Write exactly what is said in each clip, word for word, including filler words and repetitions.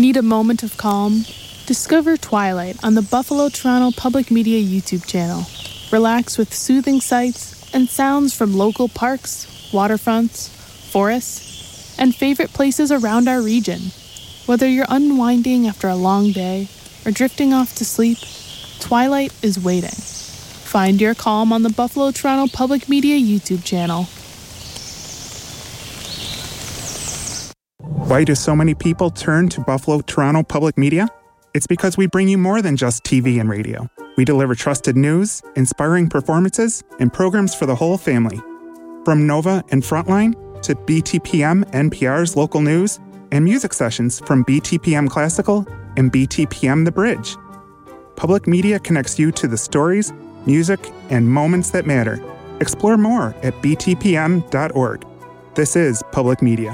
Need a moment of calm? Discover Twilight on the Buffalo Toronto Public Media YouTube channel. Relax with soothing sights and sounds from local parks, waterfronts, forests, and favorite places around our region. Whether you're unwinding after a long day or drifting off to sleep, Twilight is waiting. Find your calm on the Buffalo Toronto Public Media YouTube channel. Why do so many people turn to Buffalo Toronto Public Media? It's because we bring you more than just T V and radio. We deliver trusted news, inspiring performances, and programs for the whole family. From Nova and Frontline to B T P M N P R's local news and music sessions from B T P M Classical and B T P M The Bridge. Public Media connects you to the stories, music, and moments that matter. Explore more at b t p m dot org. This is Public Media.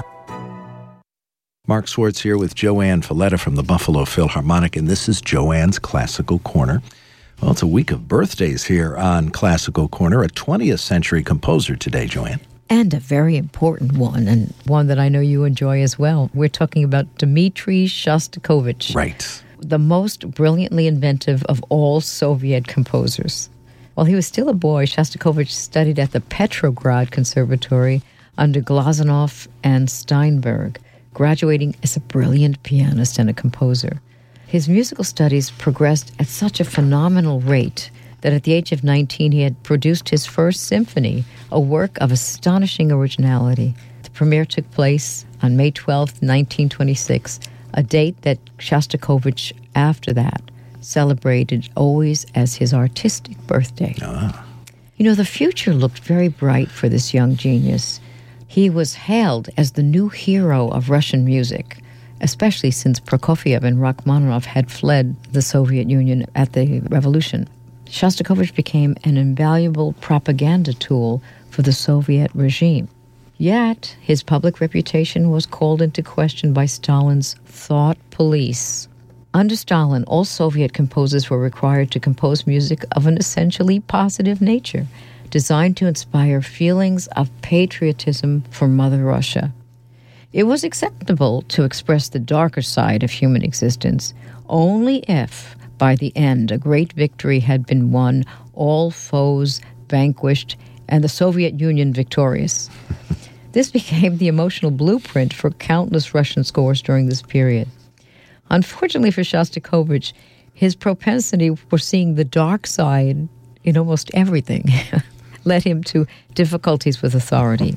Mark Swartz here with Joanne Falletta from the Buffalo Philharmonic, and this is Joanne's Classical Corner. Well, it's a week of birthdays here on Classical Corner, a twentieth century composer today, Joanne. And a very important one, and one that I know you enjoy as well. We're talking about Dmitri Shostakovich. Right. The most brilliantly inventive of all Soviet composers. While he was still a boy, Shostakovich studied at the Petrograd Conservatory under Glazunov and Steinberg, graduating as a brilliant pianist and a composer. His musical studies progressed at such a phenomenal rate that at the age of nineteen he had produced his first symphony, a work of astonishing originality. The premiere took place on May twelfth, nineteen twenty-six, a date that Shostakovich, after that, celebrated always as his artistic birthday. Ah. You know, the future looked very bright for this young genius. He was hailed as the new hero of Russian music, especially since Prokofiev and Rachmaninoff had fled the Soviet Union at the revolution. Shostakovich became an invaluable propaganda tool for the Soviet regime. Yet, his public reputation was called into question by Stalin's thought police. Under Stalin, all Soviet composers were required to compose music of an essentially positive nature, designed to inspire feelings of patriotism for Mother Russia. It was acceptable to express the darker side of human existence only if, by the end, a great victory had been won, all foes vanquished, and the Soviet Union victorious. This became the emotional blueprint for countless Russian scores during this period. Unfortunately for Shostakovich, his propensity for seeing the dark side in almost everything led him to difficulties with authority.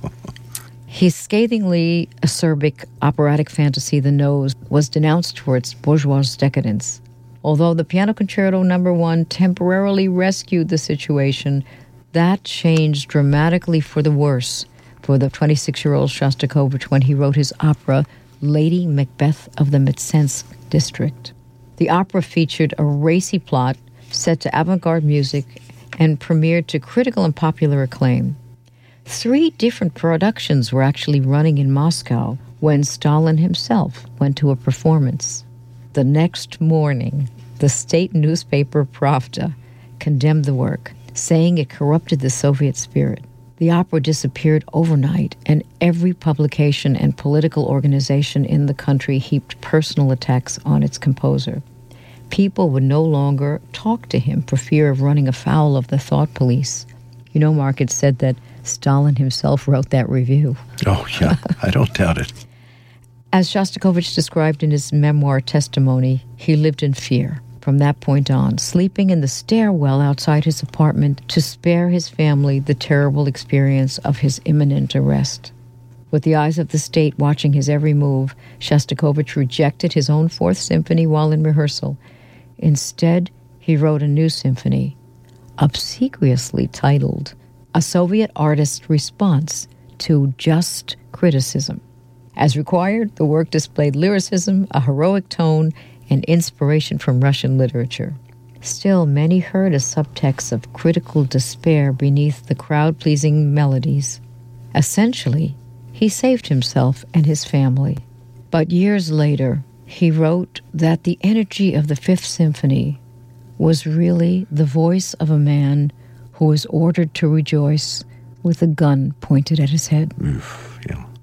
His scathingly acerbic operatic fantasy, The Nose, was denounced for its bourgeois decadence. Although the Piano Concerto Number One temporarily rescued the situation, that changed dramatically for the worse for the twenty-six-year-old Shostakovich when he wrote his opera, Lady Macbeth of the Mtsensk District. The opera featured a racy plot set to avant-garde music and premiered to critical and popular acclaim. Three different productions were actually running in Moscow when Stalin himself went to a performance. The next morning, the state newspaper Pravda condemned the work, saying it corrupted the Soviet spirit. The opera disappeared overnight, and every publication and political organization in the country heaped personal attacks on its composer. People would no longer talk to him for fear of running afoul of the thought police. You know, Mark, it said that Stalin himself wrote that review. Oh, yeah, I don't doubt it. As Shostakovich described in his memoir Testimony, he lived in fear from that point on, sleeping in the stairwell outside his apartment to spare his family the terrible experience of his imminent arrest. With the eyes of the state watching his every move, Shostakovich rejected his own Fourth Symphony while in rehearsal. Instead, he wrote a new symphony, obsequiously titled A Soviet Artist's Response to Just Criticism. As required, the work displayed lyricism, a heroic tone, and inspiration from Russian literature. Still, many heard a subtext of critical despair beneath the crowd-pleasing melodies. Essentially, he saved himself and his family. But years later, he wrote that the energy of the Fifth Symphony was really the voice of a man who was ordered to rejoice with a gun pointed at his head. Oof, yeah. It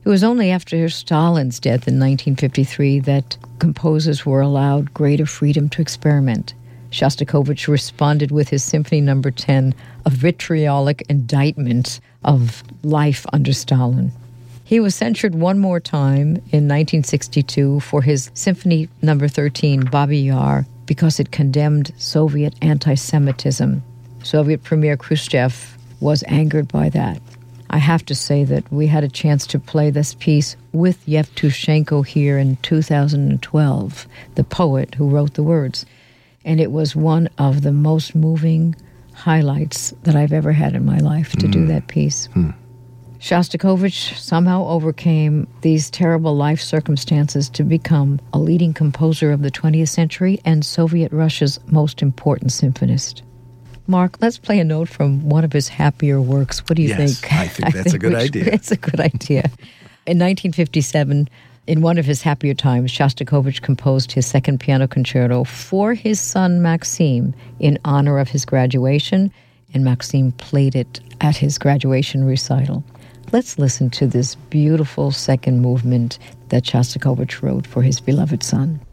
It was only after Stalin's death in nineteen fifty-three that composers were allowed greater freedom to experiment. Shostakovich responded with his Symphony Number ten, a vitriolic indictment of life under Stalin. He was censured one more time in nineteen sixty-two for his Symphony Number thirteen, Babi Yar, because it condemned Soviet anti-Semitism. Soviet Premier Khrushchev was angered by that. I have to say that we had a chance to play this piece with Yevtushenko here in two thousand twelve, the poet who wrote the words. And it was one of the most moving highlights that I've ever had in my life to mm. do that piece. Mm. Shostakovich somehow overcame these terrible life circumstances to become a leading composer of the twentieth century and Soviet Russia's most important symphonist. Mark, let's play a note from one of his happier works. What do you yes, think? I think that's I think a good idea. It's a good idea. In nineteen fifty-seven, in one of his happier times, Shostakovich composed his second piano concerto for his son Maxim in honor of his graduation, and Maxim played it at his graduation recital. Let's listen to this beautiful second movement that Shostakovich wrote for his beloved son.